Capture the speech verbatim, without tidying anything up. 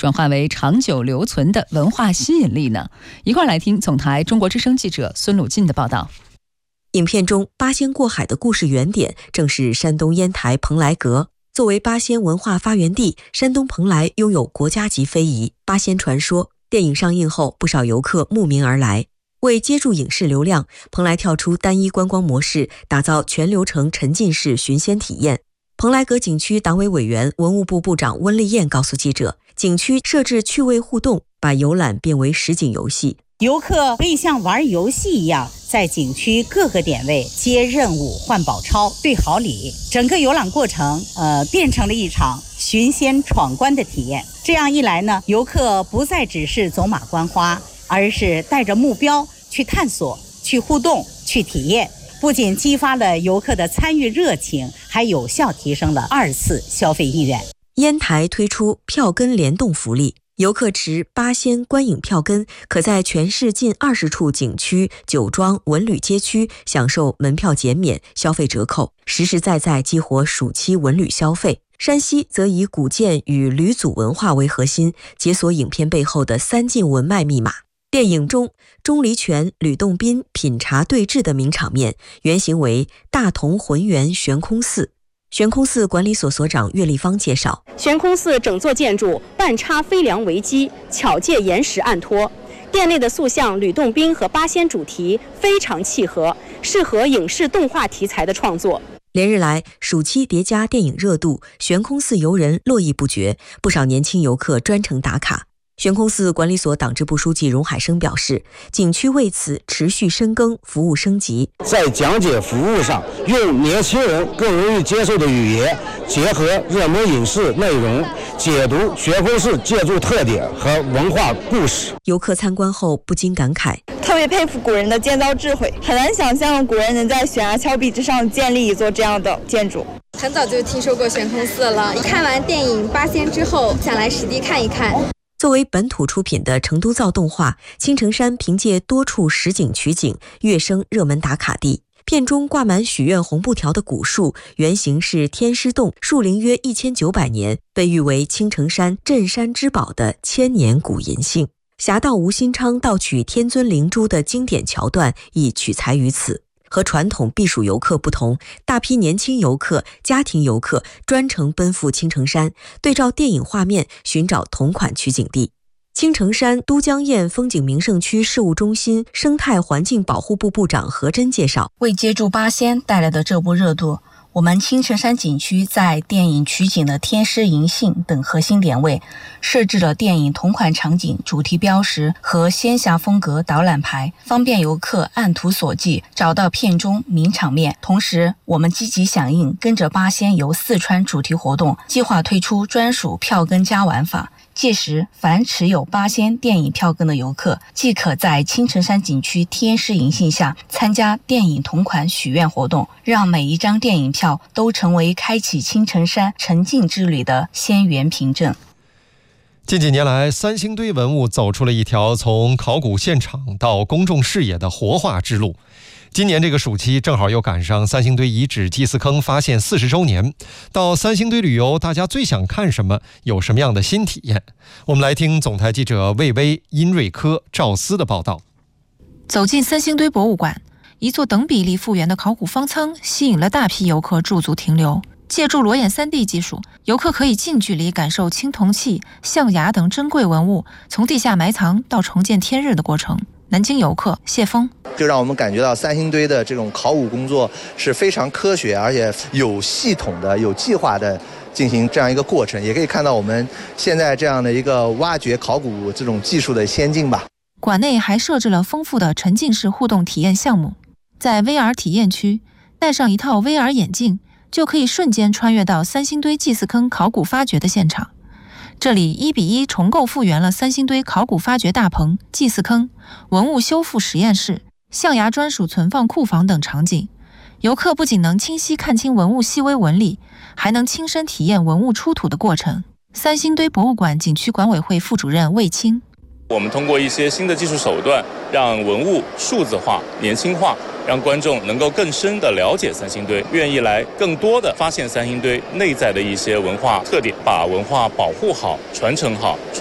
转化为长久留存的文化吸引力呢？一块来听总台中国之声记者孙鲁进的报道。 影片中八仙过海的故事原点正是山东烟台蓬莱阁。作为八仙文化发源地，山东蓬莱拥有国家级非遗八仙传说。电影上映后，不少游客慕名而来。为接住影视流量，蓬莱跳出单一观光模式，打造全流程沉浸式寻仙体验。蓬莱阁景区党委委员、文物部部长温丽燕告诉记者，景区设置趣味互动，把游览变为实景游戏。 游客可以像玩游戏一样，在景区各个点位接任务、换宝钞、兑好礼，整个游览过程呃变成了一场寻仙闯关的体验。这样一来呢，游客不再只是走马观花，而是带着目标去探索、去互动、去体验，不仅激发了游客的参与热情，还有效提升了二次消费意愿。 烟台推出票根联动福利，游客持八仙观影票根，可在全市近二十处景区、酒庄、文旅街区享受门票减免、消费折扣，实实在在激活暑期文旅消费。山西则以古建与吕祖文化为核心，解锁影片背后的三晋文脉密码。电影中，钟离权、吕洞宾品茶对峙的名场面，原型为大同浑源悬空寺。悬空寺管理所所长岳立芳介绍， 悬空寺整座建筑半插飞梁为基，巧借岩石暗托，殿内的塑像吕洞宾和八仙主题非常契合，适合影视动画题材的创作。 连日来，暑期叠加电影热度，悬空寺游人络绎不绝，不少年轻游客专程打卡。悬空寺管理所党支部书记荣海生表示，景区为此持续深耕，服务升级。 在讲解服务上，用年轻人更容易接受的语言，结合热门影视内容，解读悬空寺建筑特点和文化故事。 游客参观后不禁感慨， 特别佩服古人的建造智慧，很难想象古人能在悬崖峭壁之上建立一座这样的建筑。 很早就听说过悬空寺了，看完电影《八仙》之后，想来实地看一看。 作为本土出品的成都造动画，青城山凭借多处实景取景，跃升热门打卡地。片中挂满许愿红布条的古树，原型是天师洞，树龄约一千九百年，被誉为青城山镇山之宝的千年古银杏。侠盗吴新昌盗取天尊灵珠的经典桥段亦取材于此。和传统避暑游客不同，大批年轻游客、家庭游客专程奔赴青城山，对照电影画面寻找同款取景地。青城山都江堰风景名胜区事务中心生态环境保护部部长何真介绍， 为接住八仙带来的这波热度，我们青城山景区在电影取景的天狮银杏等核心点位设置了电影同款场景主题标识和仙侠风格导览牌，方便游客按图索骥找到片中名场面。同时，我们积极响应跟着八仙游四川主题活动，计划推出专属票根加玩法。届时，凡持有八仙电影票根的游客，即可在青城山景区天狮银杏下参加电影同款许愿活动，让每一张电影票都成为开启青城山沉浸之旅的仙缘凭证。 近几年来，三星堆文物走出了一条从考古现场到公众视野的活化之路。今年这个暑期正好又赶上三星堆遗址祭祀坑发现四十周年，到三星堆旅游，大家最想看什么？有什么样的新体验？我们来听总台记者魏巍、殷瑞科、赵思的报道。 走进三星堆博物馆，一座等比例复原的考古方舱吸引了大批游客驻足停留。借助裸眼 三 D 技术，游客可以近距离感受青铜器、象牙等珍贵文物从地下埋藏到重见天日的过程。南京游客谢峰就让我们感觉到三星堆的这种考古工作是非常科学，而且有系统的、有计划的进行这样一个过程，也可以看到我们现在这样的一个挖掘考古这种技术的先进吧。 馆内还设置了丰富的沉浸式互动体验项目，在 V R 体验区戴上一套 V R 眼镜，就可以瞬间穿越到三星堆祭祀坑考古发掘的现场。这里一比一重构复原了三星堆考古发掘大棚、祭祀坑、文物修复实验室、象牙专属存放库房等场景。游客不仅能清晰看清文物细微纹理，还能亲身体验文物出土的过程。三星堆博物馆景区管委会副主任魏青， 我们通过一些新的技术手段，让文物数字化、年轻化，让观众能够更深地了解三星堆，愿意来更多地发现三星堆内在的一些文化特点，把文化保护好、传承好。